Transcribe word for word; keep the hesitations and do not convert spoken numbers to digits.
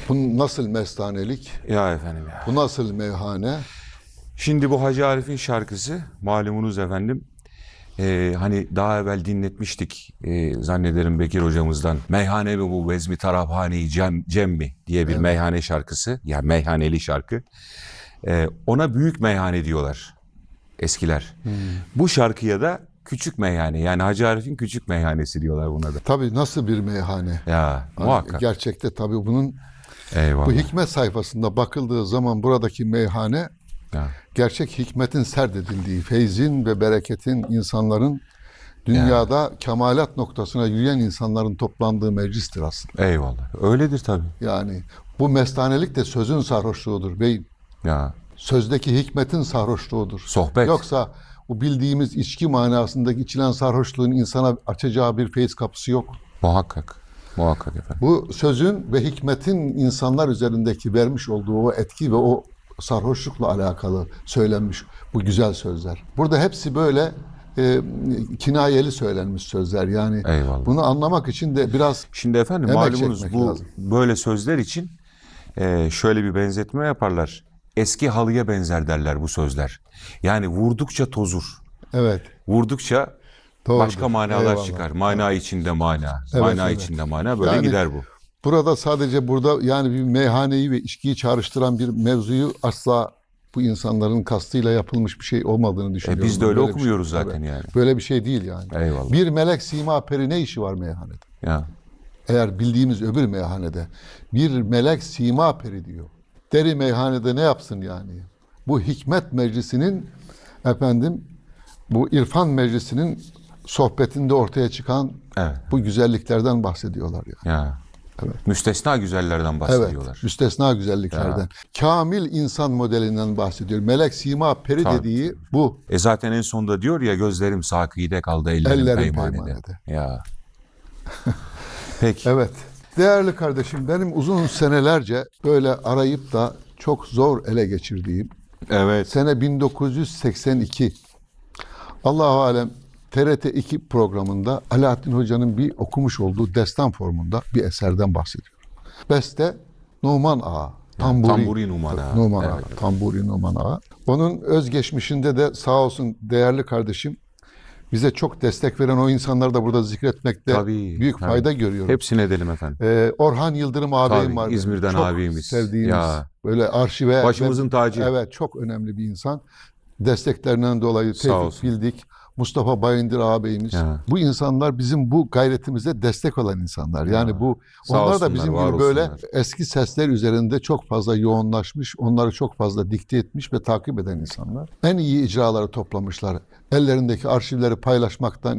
Bu nasıl mestanelik? Ya efendim ya. Bu nasıl meyhane? Şimdi bu Hacı Arif'in şarkısı malumunuz efendim. Ee, hani daha evvel dinletmiştik e, zannederim Bekir hocamızdan. Meyhane mi bu vezmi tarafhane cem, cem mi diye bir Evet. meyhane şarkısı. Yani meyhaneli şarkı. Ee, ona büyük meyhane diyorlar eskiler. Hmm. Bu şarkıya da küçük meyhane, yani Hacı Arif'in küçük meyhanesi diyorlar buna da. Tabii nasıl bir meyhane? Ya Hani muhakkak. gerçekte tabii bunun Eyvallah. bu hikmet sayfasında bakıldığı zaman buradaki meyhane Ya. gerçek hikmetin serdedildiği, feyzin ve bereketin insanların dünyada ya. kemalat noktasına yürüyen insanların toplandığı meclistir aslında. Eyvallah. Öyledir tabii. Yani bu mestanelik de sözün sarhoşluğudur beyim. Ya. Sözdeki hikmetin sarhoşluğudur. Sohbet. Yoksa o bildiğimiz içki manasındaki içilen sarhoşluğun insana açacağı bir feyiz kapısı yok. Muhakkak. Muhakkak efendim. Bu sözün ve hikmetin insanlar üzerindeki vermiş olduğu o etki ve o sarhoşlukla alakalı söylenmiş bu güzel sözler. Burada hepsi böyle e, kinayeli söylenmiş sözler. Yani Eyvallah. bunu anlamak için de biraz Şimdi efendim emek malumunuz çekmek bu lazım. böyle sözler için e, şöyle bir benzetme yaparlar. Eski halıya benzer derler bu sözler. Yani vurdukça tozur. Evet. Vurdukça Doğrudur. başka manalar Eyvallah. çıkar. Mana evet. içinde mana. Evet, mana evet. içinde mana. Böyle yani, gider bu. Burada sadece burada yani bir meyhaneyi ve içkiyi çağrıştıran bir mevzuyu asla bu insanların kastıyla yapılmış bir şey olmadığını düşünüyorum. E biz de öyle böyle okumuyoruz şey, zaten tabii. yani. Böyle bir şey değil yani. Eyvallah. Bir melek sima peri ne işi var meyhanede? Ya. Eğer bildiğimiz öbür meyhanede bir melek sima peri diyor. Deri meyhanede ne yapsın yani? Bu hikmet meclisinin efendim bu irfan meclisinin sohbetinde ortaya çıkan Evet. bu güzelliklerden bahsediyorlar yani. Ya. Evet. Müstesna güzellerden bahsediyorlar. Evet, müstesna güzelliklerden. Ya. Kamil insan modelinden bahsediyor. Melek sima peri Tabii. dediği bu. E zaten en sonunda diyor ya gözlerim sakide kaldı ellerim, Ellerim peymanede. peymanede. Ya. Peki. Evet. Değerli kardeşim, benim uzun senelerce böyle arayıp da çok zor ele geçirdiğim Evet. sene bin dokuz yüz seksen iki Allah-u Alem T R T iki programında Alaaddin Hoca'nın bir okumuş olduğu destan formunda bir eserden bahsediyorum. Beste Numan Ağa. Tamburi, Tamburi Numan Ağa. Numan Evet. Ağa. Tamburi Numan Ağa. Onun özgeçmişinde de sağ olsun değerli kardeşim bize çok destek veren o insanları da burada zikretmekte Tabii, büyük tabii. fayda görüyorum. Hepsini edelim efendim. Ee, Orhan Yıldırım ağabeyim Tabii, var. benim. İzmir'den çok abimiz. sevdiğimiz, Ya. böyle arşive. Başımızın ve, tacı. Evet, çok önemli bir insan. Desteklerinden dolayı Sağ Tevfik olsun. Bildik, Mustafa Bayındır ağabeyimiz. Ya. Bu insanlar bizim bu gayretimize destek olan insanlar. Yani Ya. bu Sağ onlar da olsunlar, bizim var gibi böyle olsunlar. eski sesler üzerinde çok fazla yoğunlaşmış, onları çok fazla dikte etmiş ve takip eden insanlar. En iyi icraları toplamışlar. Ellerindeki arşivleri paylaşmaktan